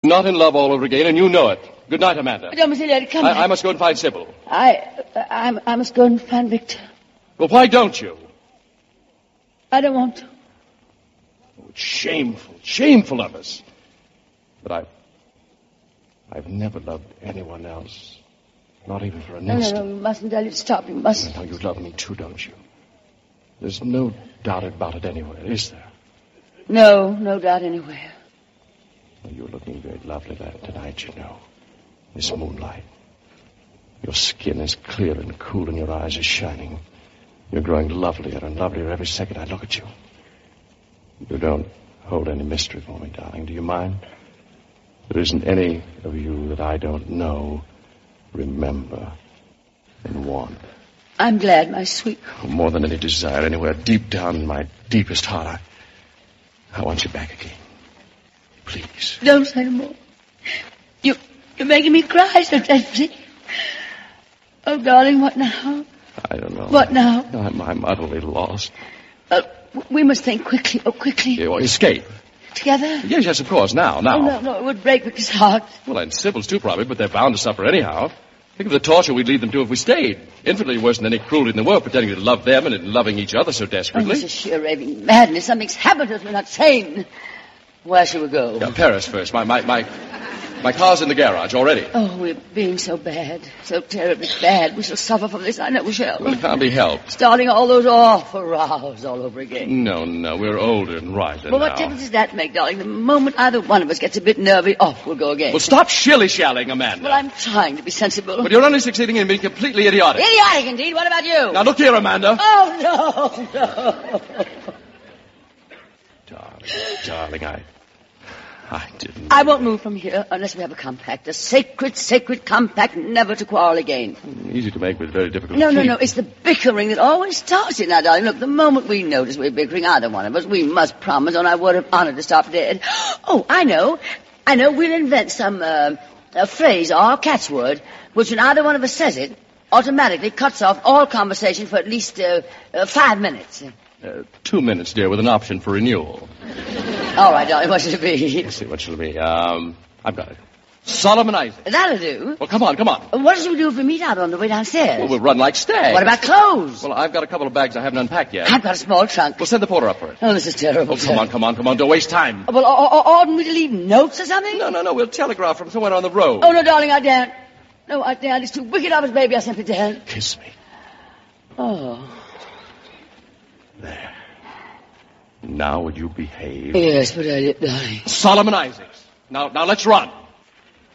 Not in love all over again, and you know it. Good night, Amanda. Don't, Mr. Lady, come back. I must go and find Sybil. I must go and find Victor. Well, why don't you? I don't want to. Oh, it's shameful of us. But I've never loved anyone else. Not even for an instant. No, you mustn't, Elliot. Stop, you mustn't. No, you love me too, don't you? There's no doubt about it anywhere, is there? No doubt anywhere. Well, you're looking very lovely tonight, you know. This moonlight. Your skin is clear and cool and your eyes are shining. You're growing lovelier and lovelier every second I look at you. You don't hold any mystery for me, darling. Do you mind? There isn't any of you that I don't know, remember, and want. I'm glad, my sweet. More than any desire anywhere deep down in my deepest heart, I want you back again. Please. Don't say no more. You're making me cry so dreadfully. Oh, darling, what now? I don't know. What now? I'm utterly lost. We must think quickly. Oh, quickly. Escape. Together? Yes, of course. Now. Oh, no, it would break Victor's heart. Well, and Sybil's too, probably, but they're bound to suffer anyhow. Think of the torture we'd lead them to if we stayed. Infinitely worse than any cruelty in the world, pretending to love them and in loving each other so desperately. Oh, this is sheer raving madness. Something's happened to us. We're not sane. Where shall we go? Paris first. My car's in the garage already. Oh, we're being so bad. So terribly bad. We shall suffer from this. I know we shall. Well, it can't be helped. Starting all those awful rows all over again. No. We're older and wiser Well, what difference does that make, darling? The moment either one of us gets a bit nervy, off we'll go again. Well, stop shilly-shallying, Amanda. Well, I'm trying to be sensible. But you're only succeeding in being completely idiotic. Idiotic, indeed. What about you? Now, look here, Amanda. Oh, no. Darling, I didn't. I won't move from here unless we have a compact. A sacred compact never to quarrel again. Easy to make, but very difficult to keep. No. It's the bickering that always starts it now, darling. Look, the moment we notice we're bickering, either one of us, we must promise on our word of honor to stop dead. Oh, I know. We'll invent some a phrase or catchword which when either one of us says it, automatically cuts off all conversation for at least 5 minutes. 2 minutes, dear, with an option for renewal. All right, darling, what should it be? Let's see, what shall it be? I've got it. Solomon Isaac. That'll do. Well, come on. What shall we do if we meet out on the way downstairs? Well, we'll run like stags. What about clothes? Well, I've got a couple of bags I haven't unpacked yet. I've got a small trunk. We'll send the porter up for it. Oh, this is terrible. Oh, come on. Don't waste time. Well, oughtn't we to leave notes or something? No. We'll telegraph from somewhere on the road. Oh, no, darling, I daren't. No, I daren't. It's too wicked of us, baby. I simply daren't. Kiss me. Oh. There. Now would you behave? Yes, but I did, darling. Solomon Isaacs. Now let's run.